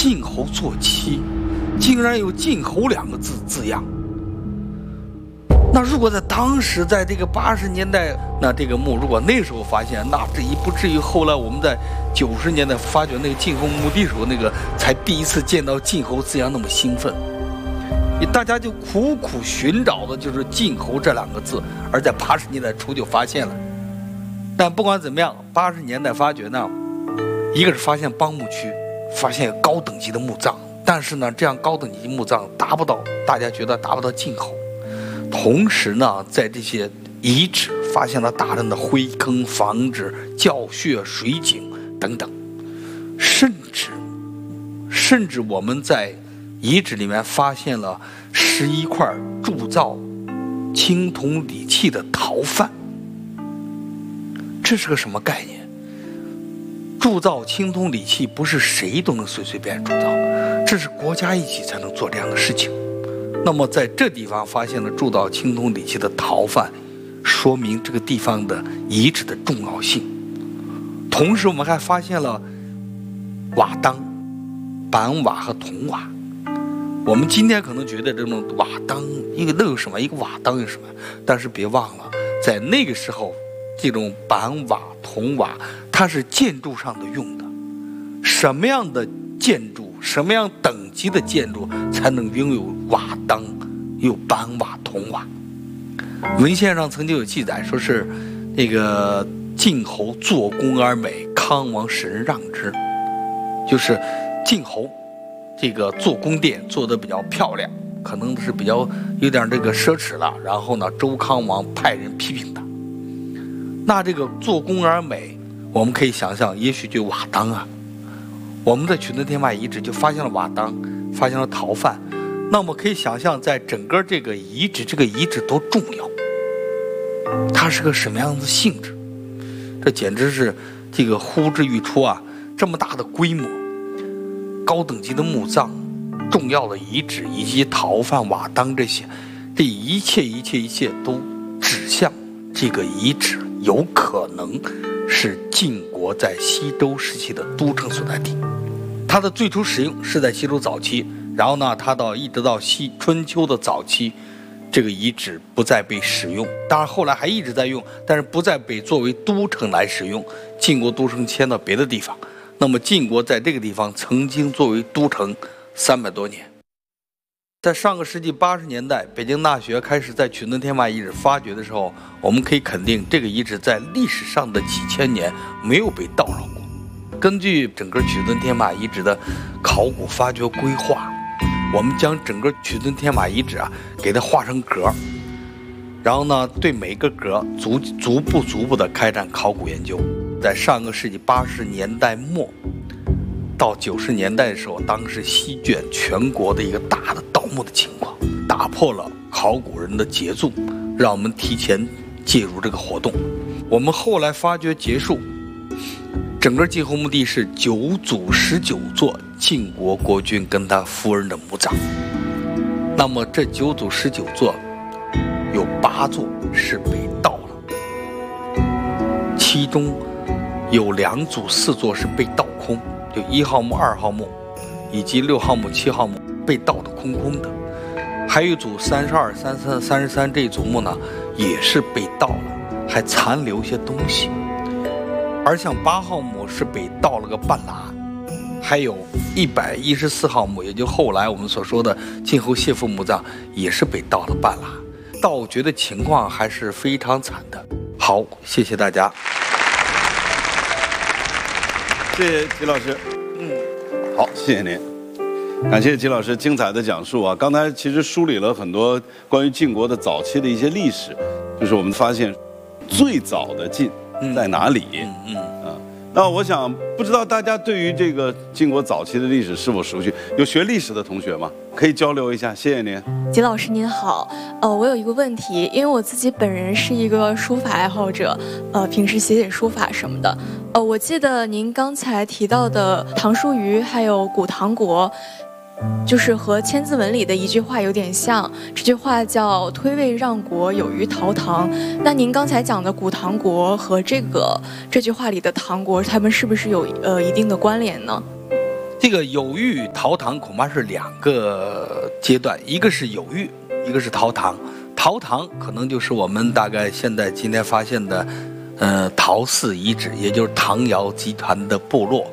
晋侯坐骑，竟然有晋侯2个字样。那如果在当时，在这个80年代，那这个墓如果那时候发现，那这一不至于后来我们在90年代发掘那个晋侯墓地时候，那个才第一次见到晋侯字样那么兴奋。大家就苦苦寻找的就是晋侯这2个字，而在80年代初就发现了。但不管怎么样，80年代发掘呢，一个是发现邦墓区，发现高等级的墓葬，但是呢，这样高等级墓葬大家觉得达不到晋侯。同时呢，在这些遗址发现了大量的灰坑、房址、教穴、水井等等，甚至我们在遗址里面发现了11块铸造青铜礼器的陶范。这是个什么概念？铸造青铜礼器不是谁都能随便铸造，这是国家一起才能做这样的事情。那么在这地方发现了铸造青铜礼器的陶范，说明这个地方的遗址的重要性。同时我们还发现了瓦当、板瓦和铜瓦。我们今天可能觉得这种瓦当一个那有什么，一个瓦当有什么，但是别忘了，在那个时候这种板瓦、铜瓦它是建筑上的用的。什么样的建筑，什么样等级的建筑才能拥有瓦当，有板瓦、铜瓦？文献上曾经有记载，说是那个晋侯做工而美，康王使人让之。就是晋侯这个做宫殿做得比较漂亮，可能是比较有点这个奢侈了，然后呢，周康王派人批评他。那这个做工而美，我们可以想象，也许就瓦当啊。我们在曲屯天马遗址就发现了瓦当，发现了陶范，那我们可以想象，在整个这个遗址多重要，它是个什么样的性质？这简直是这个呼之欲出啊！这么大的规模，高等级的墓葬、重要的遗址以及陶范、瓦当这些，这一切都指向这个遗址有可能是晋国在西周时期的都城所在地。它的最初使用是在西周早期，然后呢，它一直到春秋的早期，这个遗址不再被使用。当然后来还一直在用，但是不再被作为都城来使用。晋国都城迁到别的地方，那么晋国在这个地方曾经作为都城300多年。在上个世纪80年代，北京大学开始在曲屯天马遗址发掘的时候，我们可以肯定这个遗址在历史上的几千年没有被盗扰过。根据整个曲屯天马遗址的考古发掘规划，我们将整个曲屯天马遗址给它画成格，然后呢，对每个格逐步的开展考古研究。在上个世纪80年代末到90年代的时候，当时席卷全国的一个大的盗墓的情况，打破了考古人的节奏，让我们提前介入这个活动。我们后来发掘结束，整个晋侯墓地是9组19座晋国国君跟他夫人的墓葬。那么这9组19座有8座是被盗了，其中有2组4座是被盗空，就1号墓、2号墓以及6号墓、7号墓被盗的空空的。还有一组32、33、33这一组墓呢，也是被盗了，还残留一些东西。而像8号墓是被盗了个半拉，还有114号墓，也就后来我们所说的晋侯谢父墓葬，也是被盗了半拉。盗掘的情况还是非常惨的。好，谢谢大家。 谢谢齐老师。好，谢谢您。感谢齐老师精彩的讲述啊！刚才其实梳理了很多关于晋国的早期的一些历史，就是我们发现最早的晋在哪里？那我想不知道大家对于这个晋国早期的历史是否熟悉？有学历史的同学吗？可以交流一下，谢谢您。 吉老师您好，我有一个问题，因为我自己本人是一个书法爱好者，平时写书法什么的。我记得您刚才提到的唐叔虞还有古唐国，就是和《千字文》里的一句话有点像，这句话叫“推位让国，有于陶唐”。那您刚才讲的古唐国和这句话里的唐国，他们是不是有一定的关联呢？ 这个有玉陶唐恐怕是2个阶段，一个是有玉，一个是陶唐。陶唐可能就是我们大概今天发现的，陶寺遗址，也就是唐尧集团的部落。